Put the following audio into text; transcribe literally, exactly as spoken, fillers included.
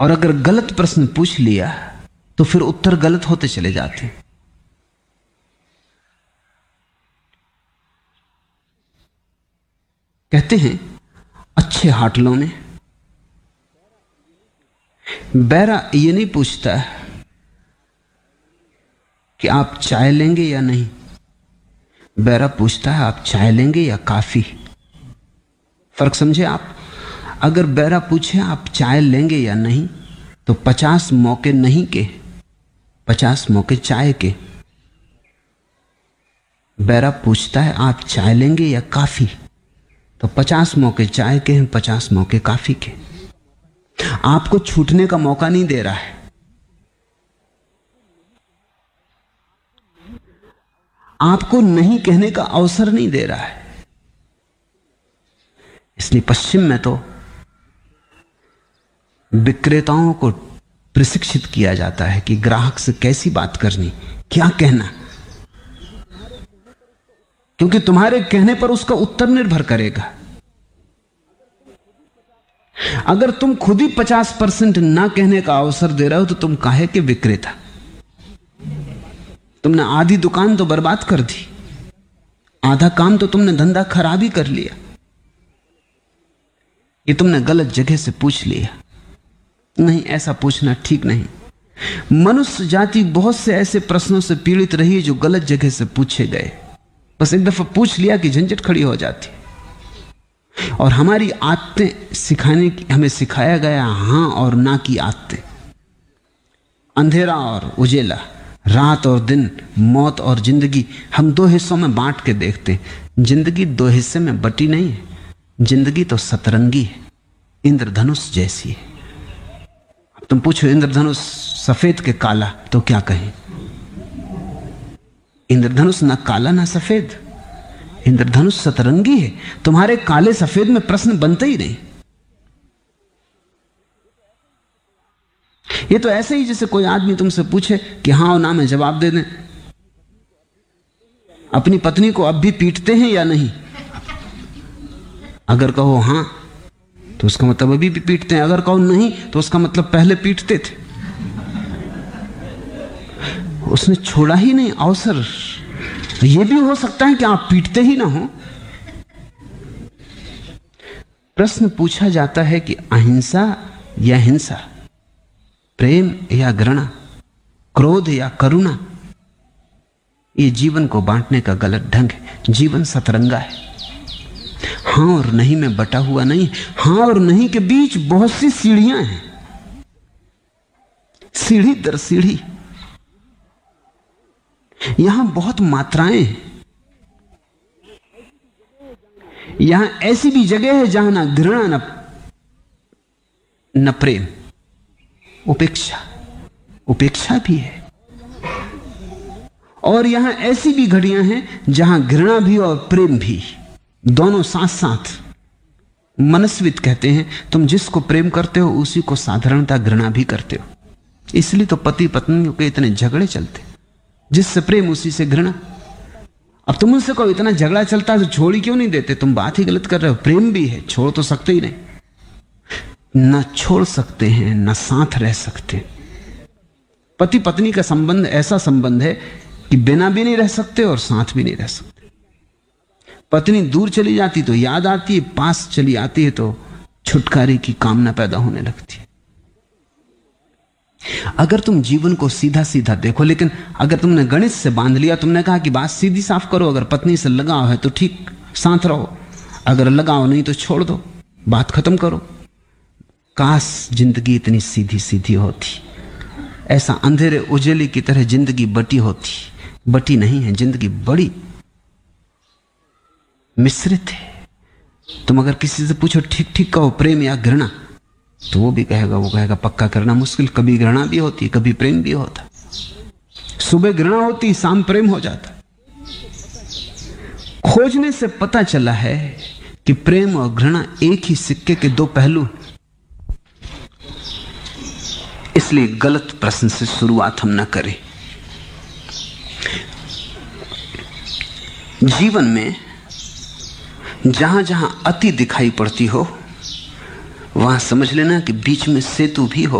और अगर गलत प्रश्न पूछ लिया तो फिर उत्तर गलत होते चले जाते। कहते हैं अच्छे होटलों में बैरा ये नहीं पूछता कि आप चाय लेंगे या नहीं, बैरा पूछता है आप चाय लेंगे या काफी। फर्क समझे आप? अगर बैरा पूछे आप चाय लेंगे या नहीं तो पचास मौके नहीं के, पचास मौके चाय के। बैरा पूछता है आप चाय लेंगे या काफी, तो पचास मौके चाय के हैं, पचास मौके काफी के। आपको छूटने का मौका नहीं दे रहा है, आपको नहीं कहने का अवसर नहीं दे रहा है। इसलिए पश्चिम में तो विक्रेताओं को प्रशिक्षित किया जाता है कि ग्राहक से कैसी बात करनी, क्या कहना, क्योंकि तुम्हारे कहने पर उसका उत्तर निर्भर करेगा। अगर तुम खुद ही पचास परसेंट ना कहने का अवसर दे रहे हो तो तुम काहे के विक्रेता? तुमने आधी दुकान तो बर्बाद कर दी, आधा काम तो तुमने धंधा खराब ही कर लिया। ये तुमने गलत जगह से पूछ लिया। नहीं, ऐसा पूछना ठीक नहीं। मनुष्य जाति बहुत से ऐसे प्रश्नों से पीड़ित रही है जो गलत जगह से पूछे गए। बस एक दफा पूछ लिया कि झंझट खड़ी हो जाती। और हमारी आदतें सिखाने की, हमें सिखाया गया हां और ना की आदतें, अंधेरा और उजेला, रात और दिन, मौत और जिंदगी, हम दो हिस्सों में बांट के देखते हैं। जिंदगी दो हिस्से में बटी नहीं है, जिंदगी तो सतरंगी है, इंद्रधनुष जैसी है। अब तुम पूछो इंद्रधनुष सफेद के काला, तो क्या कहें? इंद्रधनुष ना काला ना सफेद, इंद्रधनुष सतरंगी है। तुम्हारे काले सफेद में प्रश्न बनते ही नहीं। ये तो ऐसे ही जैसे कोई आदमी तुमसे पूछे कि हां और ना में जवाब दे दें। अपनी पत्नी को अब भी पीटते हैं या नहीं? अगर कहो हां तो उसका मतलब अभी भी पीटते हैं, अगर कहो नहीं तो उसका मतलब पहले पीटते थे। उसने छोड़ा ही नहीं अवसर। यह भी हो सकता है कि आप पीटते ही ना हो। प्रश्न पूछा जाता है कि अहिंसा या हिंसा, प्रेम या घृणा, क्रोध या करुणा। ये जीवन को बांटने का गलत ढंग है। जीवन सतरंगा है, हां और नहीं में बटा हुआ नहीं। हां और नहीं के बीच बहुत सी सीढ़ियां हैं, सीढ़ी दर सीढ़ी। यहां बहुत मात्राएं हैं। यहां ऐसी भी जगह है जहां ना घृणा न न प्रेम, उपेक्षा, उपेक्षा भी है। और यहां ऐसी भी घड़ियां हैं जहां घृणा भी और प्रेम भी, दोनों साथ साथ। मनस्वित कहते हैं तुम जिसको प्रेम करते हो उसी को साधारणता घृणा भी करते हो। इसलिए तो पति पत्नी के इतने झगड़े चलते, जिससे प्रेम उसी से घृणा। अब तुम उनसे कहो इतना झगड़ा चलता है तो छोड़ ही क्यों नहीं देते? तुम बात ही गलत कर रहे हो। प्रेम भी है, छोड़ तो सकते ही नहीं। न छोड़ सकते हैं न साथ रह सकते। पति पत्नी का संबंध ऐसा संबंध है कि बिना भी नहीं रह सकते और साथ भी नहीं रह सकते। पत्नी दूर चली जाती तो याद आती है, पास चली आती है तो छुटकारे की कामना पैदा होने लगती है। अगर तुम जीवन को सीधा सीधा देखो, लेकिन अगर तुमने गणित से बांध लिया, तुमने कहा कि बात सीधी साफ करो, अगर पत्नी से लगाव है तो ठीक साथ रहो, अगर लगाव नहीं तो छोड़ दो, बात खत्म करो। काश जिंदगी इतनी सीधी सीधी होती, ऐसा अंधेरे उजेले की तरह जिंदगी बटी होती। बटी नहीं है, जिंदगी बड़ी मिश्रित है। तुम अगर किसी से पूछो ठीक ठीक कहो प्रेम या घृणा, तो वो भी कहेगा, वो कहेगा पक्का करना मुश्किल। कभी घृणा भी होती, कभी प्रेम भी होता। सुबह घृणा होती, शाम प्रेम हो जाता। खोजने से पता चला है कि प्रेम और घृणा एक ही सिक्के के दो पहलू। इसलिए गलत प्रश्न से शुरुआत हम न करें। जीवन में जहां जहां अति दिखाई पड़ती हो वहां समझ लेना कि बीच में सेतु भी हो।